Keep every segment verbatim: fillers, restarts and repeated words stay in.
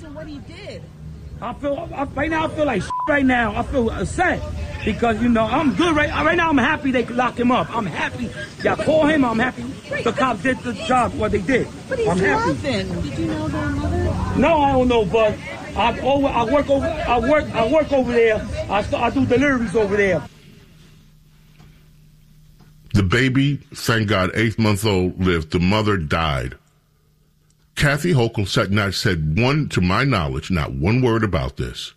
of what he did. I feel I, right now. I feel like right now. I feel upset because you know I'm good right right now. I'm happy they locked him up. I'm happy. Y'all call him. I'm happy. Right, the cops did the job what they did. But he's I'm happy. laughing. Did you know their mother? No, I don't know, but I over I work over I work I work over there. I I do deliveries over there. The baby, thank God, eight month old lived. The mother died. Kathy Hochul said not said one, to my knowledge, not one word about this.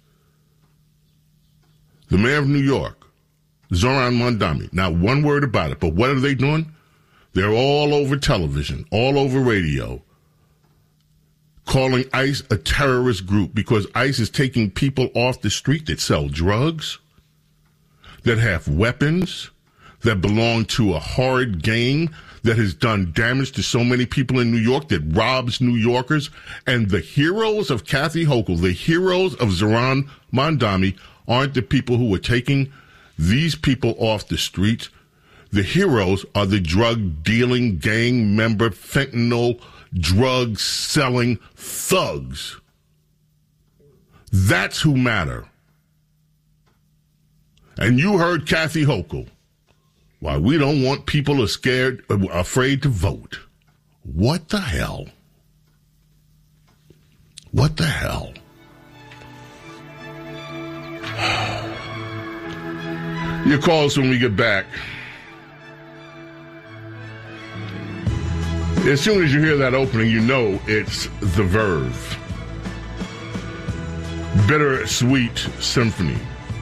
The mayor of New York, Zohran Mamdani, not one word about it. But what are they doing? They're all over television, all over radio, calling ICE a terrorist group because ICE is taking people off the street that sell drugs, that have weapons, that belong to a horrid gang that has done damage to so many people in New York, that robs New Yorkers. And the heroes of Kathy Hochul, the heroes of Zohran Mamdani, aren't the people who are taking these people off the streets. The heroes are the drug-dealing, gang member, fentanyl, drug-selling thugs. That's who matter. And you heard Kathy Hochul. Why, we don't want people are scared, afraid to vote. What the hell? What the hell? Your calls when we get back. As soon as you hear that opening, you know it's The Verve. Bittersweet Symphony.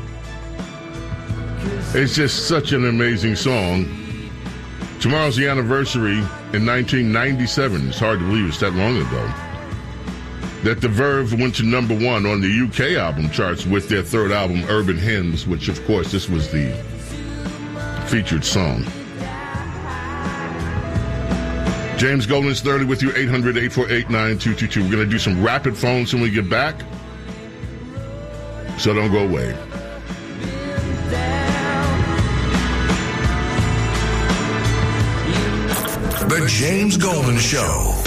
It's just such an amazing song. Tomorrow's the anniversary in nineteen ninety-seven. It's hard to believe it's that long ago that The Verve went to number one on the U K album charts with their third album, Urban Hymns, which, of course, this was the featured song. James Golden's thirty with you, eight hundred, eight four eight, nine two two two. We're going to do some rapid phones when we get back, so don't go away. The James Golden Show.